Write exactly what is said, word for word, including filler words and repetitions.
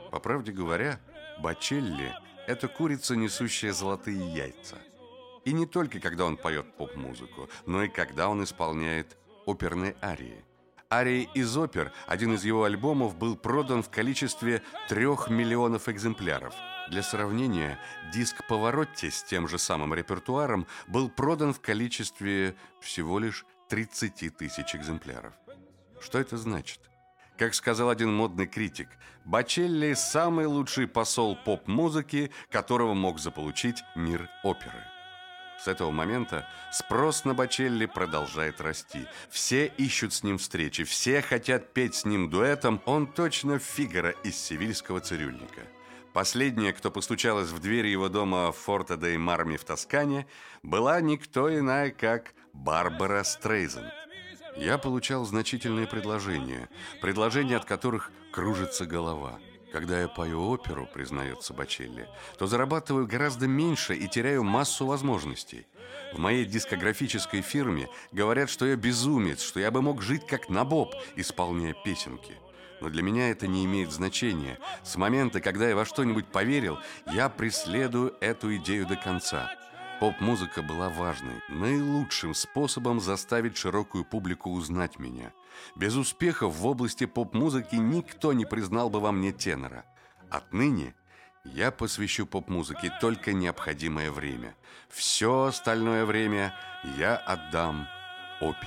По правде говоря, Бочелли – это курица, несущая золотые яйца. И не только когда он поет поп-музыку, но и когда он исполняет оперные арии. Арии из опер, один из его альбомов, был продан в количестве трех миллионов экземпляров. Для сравнения, диск Паваротти с тем же самым репертуаром был продан в количестве всего лишь тридцати тысяч экземпляров. Что это значит? Как сказал один модный критик, Бочелли – самый лучший посол поп-музыки, которого мог заполучить мир оперы. С этого момента спрос на Бочелли продолжает расти. Все ищут с ним встречи, все хотят петь с ним дуэтом. Он точно Фигаро из «Севильского цирюльника». Последняя, кто постучалась в дверь его дома в Форте-дей-Марми в Тоскане, была никто иная, как Барбара Стрейзанд. Я получал значительные предложения, предложения, от которых кружится голова. Когда я пою оперу, признается Бочелли, то зарабатываю гораздо меньше и теряю массу возможностей. В моей дискографической фирме говорят, что я безумец, что я бы мог жить как набоб, исполняя песенки. Но для меня это не имеет значения. С момента, когда я во что-нибудь поверил, я преследую эту идею до конца. Поп-музыка была важной, наилучшим способом заставить широкую публику узнать меня. Без успехов в области поп-музыки никто не признал бы во мне тенора. Отныне я посвящу поп-музыке только необходимое время. Все остальное время я отдам опере.